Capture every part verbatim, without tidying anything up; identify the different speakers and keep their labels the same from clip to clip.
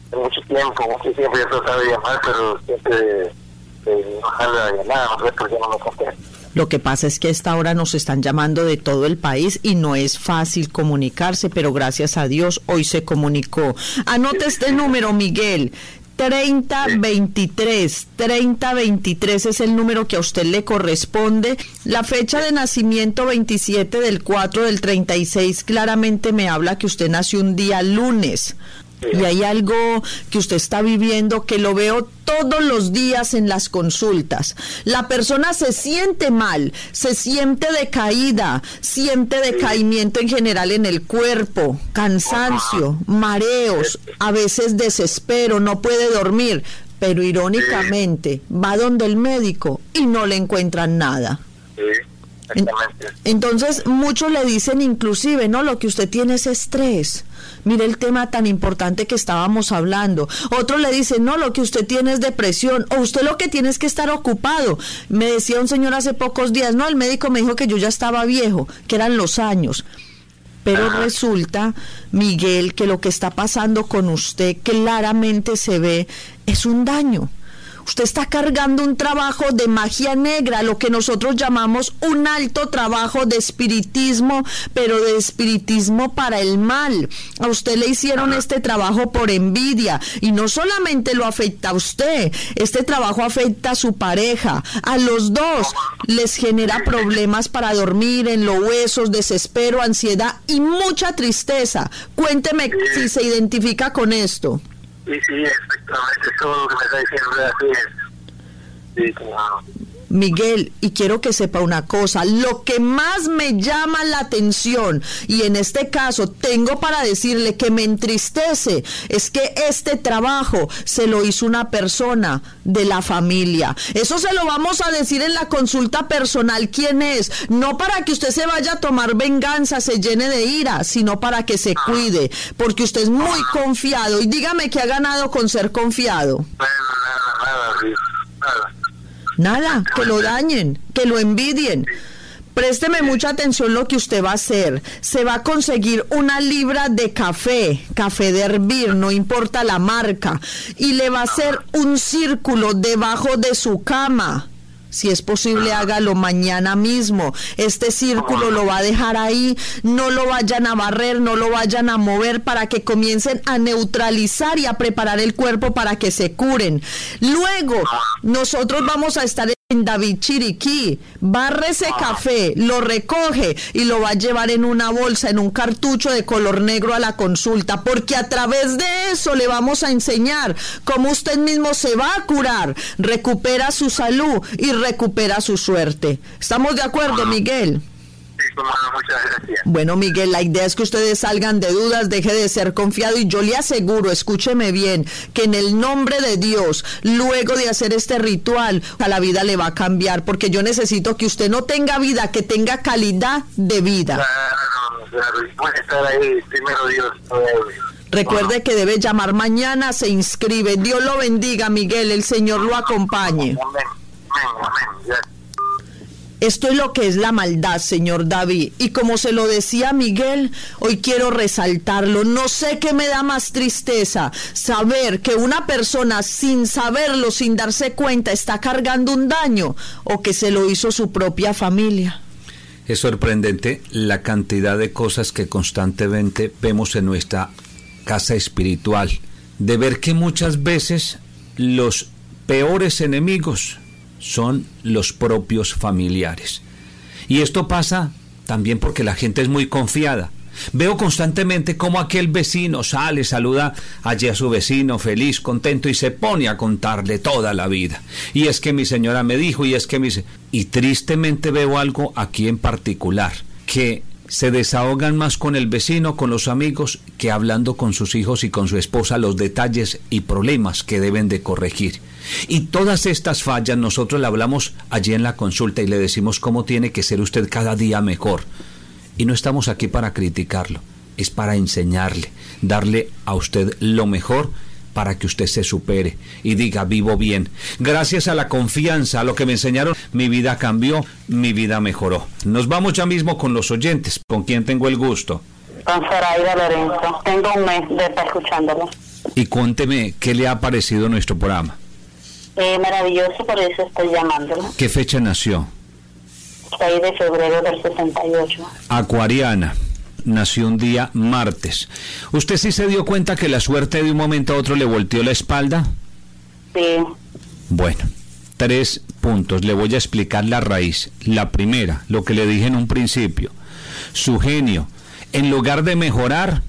Speaker 1: en mucho tiempo, mucho tiempo yo trataba de llamar, pero siempre eh, no jala la llamada, no sé por qué no me contesta.
Speaker 2: Lo que pasa es que a esta hora nos están llamando de todo el país y no es fácil comunicarse, pero gracias a Dios hoy se comunicó. Anote este número, Miguel. treinta veintitrés, treinta veintitrés es el número que a usted le corresponde. La fecha de nacimiento veintisiete del cuatro del treinta y seis claramente me habla que usted nació un día lunes. Y hay algo que usted está viviendo que lo veo todos los días en las consultas. La persona se siente mal, se siente decaída, siente decaimiento en general en el cuerpo, cansancio, mareos, a veces desespero, no puede dormir, pero irónicamente va donde el médico y no le encuentran nada. Entonces muchos le dicen inclusive, no, lo que usted tiene es estrés. Mire el tema tan importante que estábamos hablando. Otro le dice, no, lo que usted tiene es depresión, o usted lo que tiene es que estar ocupado. Me decía un señor hace pocos días, no, el médico me dijo que yo ya estaba viejo, que eran los años. Pero resulta, Miguel, que lo que está pasando con usted claramente se ve, es un daño. Usted está cargando un trabajo de magia negra, lo que nosotros llamamos un alto trabajo de espiritismo, pero de espiritismo para el mal. A usted le hicieron este trabajo por envidia y no solamente lo afecta a usted, este trabajo afecta a su pareja. A los dos les genera problemas para dormir, en los huesos, desespero, ansiedad y mucha tristeza. Cuénteme si se identifica con esto.
Speaker 1: Sí, sí, exactamente, todo lo que me está diciendo, así es. Sí, claro.
Speaker 2: Miguel, y quiero que sepa una cosa, lo que más me llama la atención, y en este caso tengo para decirle que me entristece, es que este trabajo se lo hizo una persona de la familia. Eso se lo vamos a decir en la consulta personal quién es, no para que usted se vaya a tomar venganza, se llene de ira, sino para que se cuide, porque usted es muy confiado, y dígame qué ha ganado con ser confiado.
Speaker 1: Bueno, nada, nada, nada.
Speaker 2: Nada, que lo dañen, que lo envidien. Présteme mucha atención lo que usted va a hacer. Se va a conseguir una libra de café, café de hervir, no importa la marca, y le va a hacer un círculo debajo de su cama. Si es posible, hágalo mañana mismo. Este círculo lo va a dejar ahí, no lo vayan a barrer, no lo vayan a mover, para que comiencen a neutralizar y a preparar el cuerpo para que se curen. Luego, nosotros vamos a estar en David Chiriquí. Barre ese café, lo recoge y lo va a llevar en una bolsa, en un cartucho de color negro a la consulta, porque a través de eso le vamos a enseñar cómo usted mismo se va a curar, recupera su salud y recupera su suerte. ¿Estamos de acuerdo, Miguel?
Speaker 1: Sí, muchas gracias.
Speaker 2: Bueno, Miguel, la idea es que ustedes salgan de dudas, deje de ser confiado, y yo le aseguro, escúcheme bien, que en el nombre de Dios, luego de hacer este ritual, a la vida le va a cambiar, porque yo necesito que usted no tenga vida, que tenga calidad de vida.
Speaker 1: Claro, claro, puede estar ahí, primero Dios.
Speaker 2: Recuerde que debe llamar mañana, se inscribe. Dios lo bendiga, Miguel, el Señor lo acompañe.
Speaker 1: Amén, amén, amén, gracias.
Speaker 2: Esto es lo que es la maldad, señor David. Y como se lo decía Miguel, hoy quiero resaltarlo. No sé qué me da más tristeza, saber que una persona sin saberlo, sin darse cuenta, está cargando un daño, o que se lo hizo su propia familia.
Speaker 3: Es sorprendente la cantidad de cosas que constantemente vemos en nuestra casa espiritual, de ver que muchas veces los peores enemigos son los propios familiares. Y esto pasa también porque la gente es muy confiada. Veo constantemente cómo aquel vecino sale, saluda allí a su vecino feliz, contento, y se pone a contarle toda la vida. Y es que mi señora me dijo, y es que mi... Y tristemente veo algo aquí en particular, que se desahogan más con el vecino, con los amigos, que hablando con sus hijos y con su esposa los detalles y problemas que deben de corregir. Y todas estas fallas nosotros le hablamos allí en la consulta y le decimos cómo tiene que ser usted cada día mejor. Y no estamos aquí para criticarlo, es para enseñarle, darle a usted lo mejor para que usted se supere y diga, vivo bien. Gracias a la confianza, a lo que me enseñaron, mi vida cambió, mi vida mejoró. Nos vamos ya mismo con los oyentes. ¿Con quién tengo el gusto?
Speaker 4: Con Zoraida Lorenzo. Tengo un mes de estar escuchándolo.
Speaker 3: Y cuénteme, ¿qué le ha parecido nuestro programa?
Speaker 4: Eh, maravilloso, por eso estoy llamándola.
Speaker 3: ¿Qué fecha nació?
Speaker 4: seis de febrero del sesenta y ocho.
Speaker 3: Acuariana. Nació un día martes. ¿Usted sí se dio cuenta que la suerte de un momento a otro le volteó la espalda?
Speaker 4: Sí.
Speaker 3: Bueno, tres puntos. Le voy a explicar la raíz. La primera, lo que le dije en un principio. Su genio, en lugar de mejorar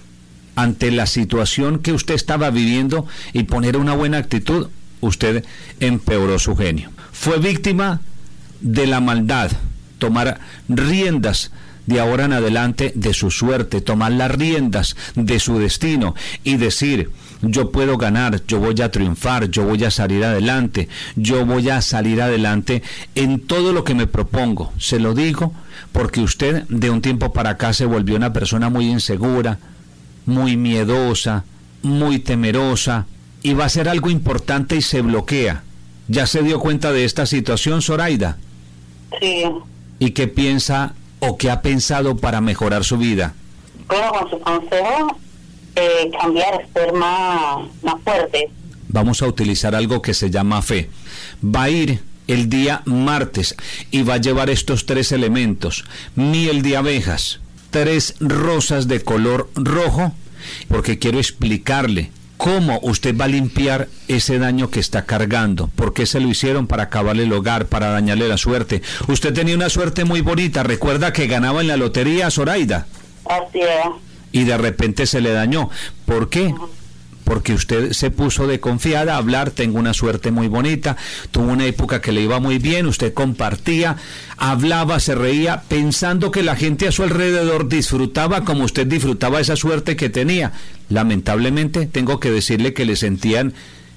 Speaker 3: ante la situación que usted estaba viviendo y poner una buena actitud, usted empeoró su genio. Fue víctima de la maldad, tomar riendas de ahora en adelante de su suerte, tomar las riendas de su destino y decir: yo puedo ganar, yo voy a triunfar, yo voy a salir adelante, yo voy a salir adelante en todo lo que me propongo. Se lo digo porque usted de un tiempo para acá se volvió una persona muy insegura, muy miedosa, muy temerosa, y va a ser algo importante y se bloquea. ¿Ya se dio cuenta de esta situación, Zoraida?
Speaker 4: Sí.
Speaker 3: ¿Y qué piensa o qué ha pensado para mejorar su vida?
Speaker 4: Bueno, con su consejo, eh, cambiar, ser más, más fuerte.
Speaker 3: Vamos a utilizar algo que se llama fe. Va a ir el día martes y va a llevar estos tres elementos: miel de abejas, tres rosas de color rojo, porque quiero explicarle cómo usted va a limpiar ese daño que está cargando. ¿Por qué se lo hicieron? Para acabarle el hogar, para dañarle la suerte. Usted tenía una suerte muy bonita. ¿Recuerda que ganaba en la lotería, Zoraida?
Speaker 4: Así es.
Speaker 3: Y de repente se le dañó. ¿Por qué?
Speaker 4: Uh-huh.
Speaker 3: Porque usted se puso de confiada a hablar: tengo una suerte muy bonita, tuvo una época que le iba muy bien, usted compartía, hablaba, se reía, pensando que la gente a su alrededor disfrutaba como usted disfrutaba esa suerte que tenía. Lamentablemente, tengo que decirle que le sentían,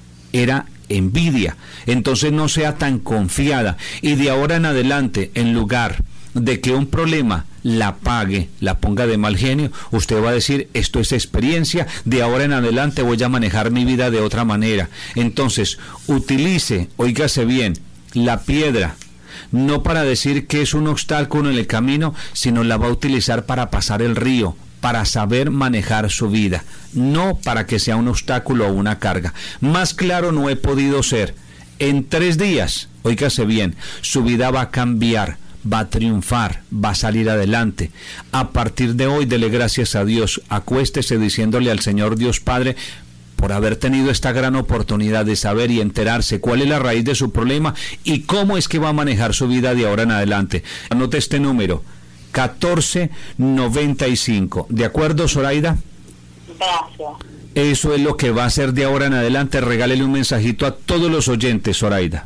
Speaker 3: era envidia. Entonces no sea tan confiada, y de ahora en adelante, en lugar de que un problema la pague, la ponga de mal genio, usted va a decir: esto es experiencia, de ahora en adelante voy a manejar mi vida de otra manera. Entonces, utilice, óigase bien, la piedra, no para decir que es un obstáculo en el camino, sino la va a utilizar para pasar el río, para saber manejar su vida, no para que sea un obstáculo o una carga. Más claro no he podido ser. En tres días, óigase bien, su vida va a cambiar, va a triunfar, va a salir adelante. A partir de hoy, dele gracias a Dios, acuéstese diciéndole al Señor Dios Padre por haber tenido esta gran oportunidad de saber y enterarse cuál es la raíz de su problema y cómo es que va a manejar su vida de ahora en adelante. Anote este número: catorce noventa y cinco. ¿De acuerdo, Zoraida?
Speaker 4: Gracias.
Speaker 3: Eso es lo que va a hacer de ahora en adelante. Regálele un mensajito a todos los oyentes, Zoraida.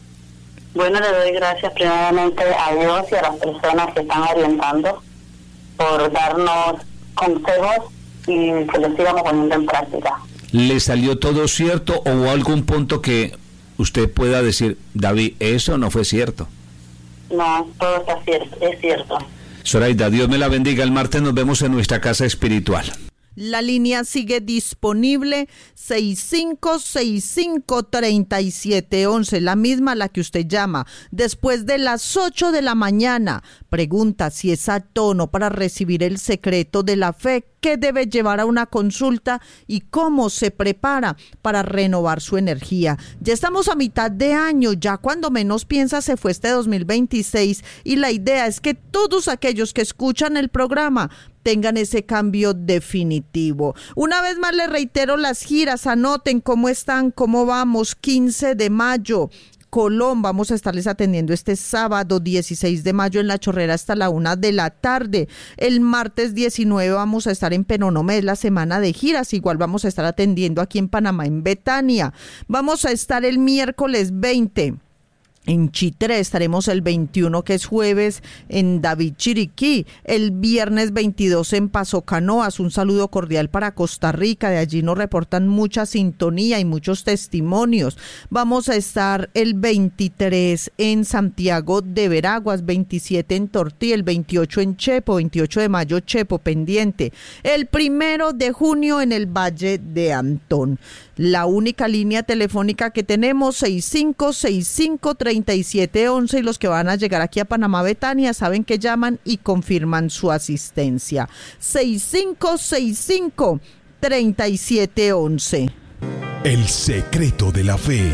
Speaker 4: Bueno, le doy gracias primeramente a Dios y a las personas que están orientando por darnos consejos y que los sigamos poniendo en práctica.
Speaker 3: ¿Le salió todo cierto o hubo algún punto que usted pueda decir: David, eso no fue cierto?
Speaker 4: No, todo está cierto, es cierto.
Speaker 3: Zoraida, Dios me la bendiga. El martes nos vemos en nuestra casa espiritual.
Speaker 2: La línea sigue disponible, seis cinco seis cinco, tres siete uno uno, la misma a la que usted llama después de las ocho de la mañana. Pregunta si es a tono para recibir el secreto de la fe, qué debe llevar a una consulta y cómo se prepara para renovar su energía. Ya estamos a mitad de año, ya cuando menos piensa se fue este dos mil veintiséis, y la idea es que todos aquellos que escuchan el programa tengan ese cambio definitivo. Una vez más le reitero las giras, anoten cómo están, cómo vamos. Quince de mayo, Colón, vamos a estarles atendiendo este sábado dieciséis de mayo en La Chorrera hasta la una de la tarde. El martes diecinueve vamos a estar en Penonomé, es la semana de giras, igual vamos a estar atendiendo aquí en Panamá, en Betania. Vamos a estar el miércoles veinte en Chitré, estaremos el veintiuno, que es jueves, en David Chiriquí, el viernes veintidós en Paso Canoas. Un saludo cordial para Costa Rica, de allí nos reportan mucha sintonía y muchos testimonios. Vamos a estar el veintitrés en Santiago de Veraguas, veintisiete en Tortí, el veintiocho en Chepo, veintiocho de mayo Chepo, pendiente. El primero de junio en el Valle de Antón. La única línea telefónica que tenemos, seis cinco seis cinco, tres siete uno uno, y los que van a llegar aquí a Panamá, Betania, saben que llaman y confirman su asistencia. seis cinco seis cinco, treinta y siete once.
Speaker 5: El secreto de la fe.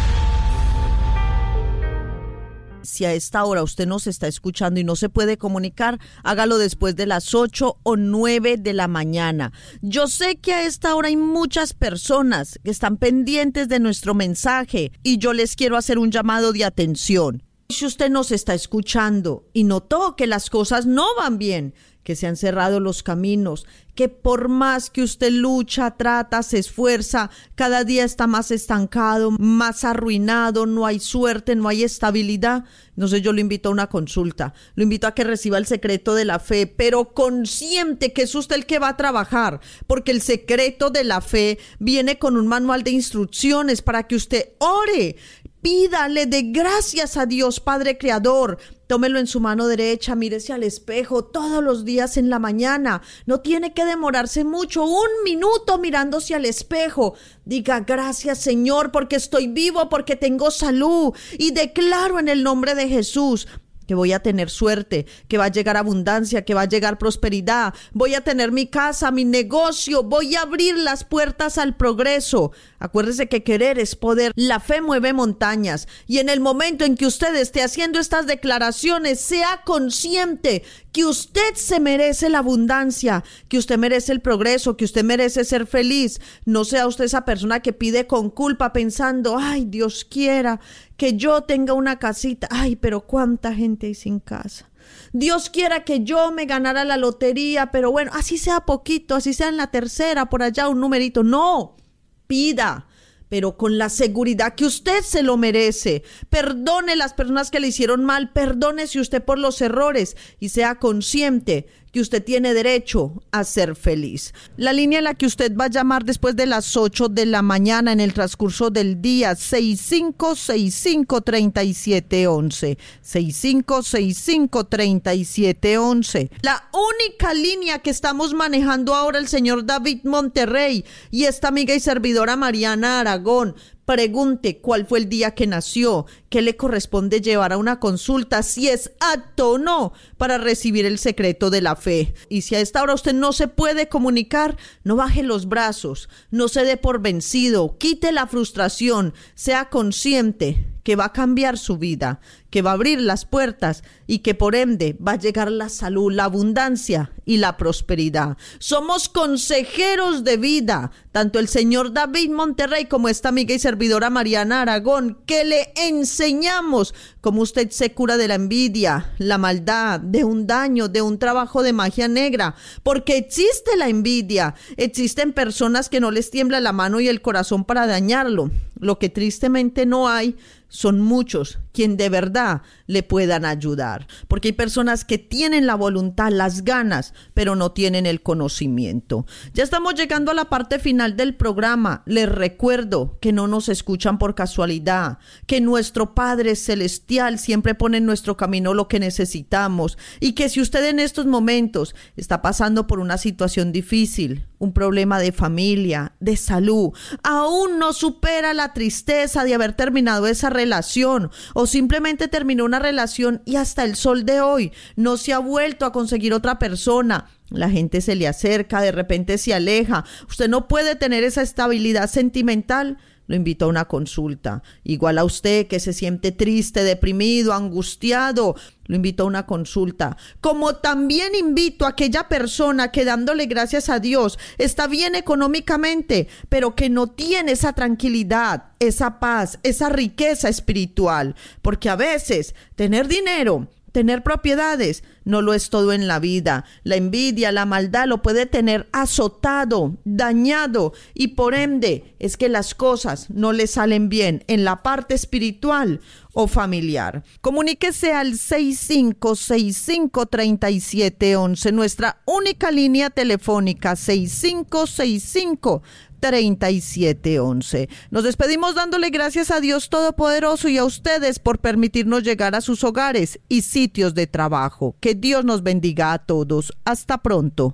Speaker 2: Si a esta hora usted nos está escuchando y no se puede comunicar, hágalo después de las ocho o nueve de la mañana. Yo sé que a esta hora hay muchas personas que están pendientes de nuestro mensaje y yo les quiero hacer un llamado de atención. Si usted nos está escuchando y notó que las cosas no van bien, que se han cerrado los caminos, que por más que usted lucha, trata, se esfuerza, cada día está más estancado, más arruinado, no hay suerte, no hay estabilidad, entonces yo lo invito a una consulta, lo invito a que reciba el secreto de la fe, pero consciente que es usted el que va a trabajar, porque el secreto de la fe viene con un manual de instrucciones para que usted ore. Pídale de gracias a Dios Padre Creador. Tómelo en su mano derecha, mírese al espejo todos los días en la mañana. No tiene que demorarse mucho, un minuto mirándose al espejo. Diga gracias Señor porque estoy vivo, porque tengo salud. Y declaro en el nombre de Jesús que voy a tener suerte, que va a llegar abundancia, que va a llegar prosperidad, voy a tener mi casa, mi negocio, voy a abrir las puertas al progreso. Acuérdese que querer es poder, la fe mueve montañas y en el momento en que usted esté haciendo estas declaraciones, sea consciente que usted se merece la abundancia, que usted merece el progreso, que usted merece ser feliz. No sea usted esa persona que pide con culpa pensando, ay, Dios quiera que yo tenga una casita. Ay, pero cuánta gente hay sin casa. Dios quiera que yo me ganara la lotería, pero bueno, así sea poquito, así sea en la tercera, por allá un numerito. No, pida, pero con la seguridad que usted se lo merece. Perdone las personas que le hicieron mal, perdónese usted por los errores y sea consciente que usted tiene derecho a ser feliz. La línea en la que usted va a llamar después de las ocho de la mañana en el transcurso del día, seis cinco seis cinco, tres siete once. seis cinco seis cinco, tres siete once. La única línea que estamos manejando ahora el señor David Monterrey y esta amiga y servidora Mariana Aragón. Pregunte cuál fue el día que nació, qué le corresponde llevar a una consulta, si es apto o no para recibir el secreto de la fe. Y si a esta hora usted no se puede comunicar, no baje los brazos, no se dé por vencido, quite la frustración, sea consciente que va a cambiar su vida, que va a abrir las puertas y que por ende va a llegar la salud, la abundancia y la prosperidad. Somos consejeros de vida, tanto el señor David Monterrey como esta amiga y servidora Mariana Aragón, que le enseñamos cómo usted se cura de la envidia, la maldad, de un daño, de un trabajo de magia negra, porque existe la envidia, existen personas que no les tiembla la mano y el corazón para dañarlo. Lo que tristemente no hay son muchos quien de verdad le puedan ayudar, porque hay personas que tienen la voluntad, las ganas, pero no tienen el conocimiento. Ya estamos llegando a la parte final del programa. Les recuerdo que no nos escuchan por casualidad, que nuestro Padre Celestial siempre pone en nuestro camino lo que necesitamos y que si usted en estos momentos está pasando por una situación difícil, un problema de familia, de salud, aún no supera la tristeza de haber terminado esa relación o simplemente terminó una relación y hasta el sol de hoy no se ha vuelto a conseguir otra persona. La gente se le acerca, de repente se aleja. Usted no puede tener esa estabilidad sentimental. Lo invito a una consulta. Igual a usted que se siente triste, deprimido, angustiado, lo invito a una consulta. Como también invito a aquella persona que dándole gracias a Dios está bien económicamente, pero que no tiene esa tranquilidad, esa paz, esa riqueza espiritual. Porque a veces tener dinero, tener propiedades, no lo es todo en la vida. La envidia, la maldad lo puede tener azotado, dañado y por ende es que las cosas no le salen bien en la parte espiritual o familiar. Comuníquese al seis cinco seis cinco, tres siete once, nuestra única línea telefónica seis cinco seis cinco, tres siete once. Nos despedimos dándole gracias a Dios Todopoderoso y a ustedes por permitirnos llegar a sus hogares y sitios de trabajo. Que Dios nos bendiga a todos. Hasta pronto.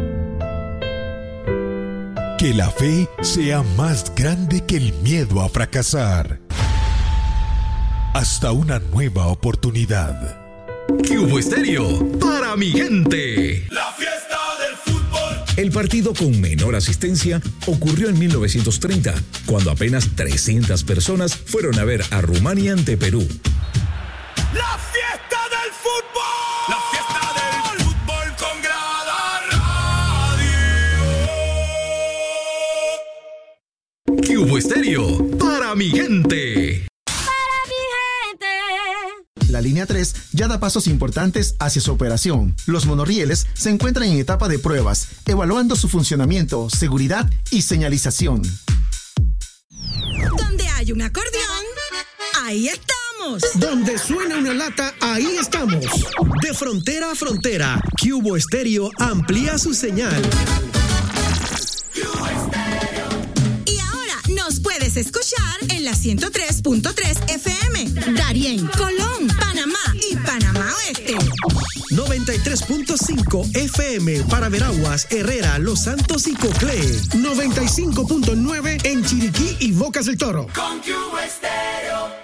Speaker 5: Que la fe sea más grande que el miedo a fracasar. Hasta una nueva oportunidad.
Speaker 6: ¿Qué hubo, Estéreo? Para mi gente.
Speaker 7: La fiesta del fútbol.
Speaker 6: El partido con menor asistencia ocurrió en mil novecientos treinta, cuando apenas trescientas personas fueron a ver a Rumania ante Perú.
Speaker 7: ¡La fiesta del fútbol! ¡La fiesta del fútbol con Grada Radio!
Speaker 6: Cubo Estéreo, para mi gente.
Speaker 8: La línea tres ya da pasos importantes hacia su operación. Los monorrieles se encuentran en etapa de pruebas, evaluando su funcionamiento, seguridad y señalización.
Speaker 9: Donde hay un acordeón, ahí estamos.
Speaker 10: Donde suena una lata, ahí estamos. De frontera a frontera, Cubo Estéreo amplía su señal.
Speaker 9: Y ahora nos puedes escuchar en la ciento tres punto tres F M, Darién, Colón, Panamá y Panamá Oeste.
Speaker 10: noventa y tres punto cinco F M para Veraguas, Herrera, Los Santos y Coclé. noventa y cinco punto nueve en Chiriquí y Bocas del Toro.
Speaker 7: Con Cubo Estéreo.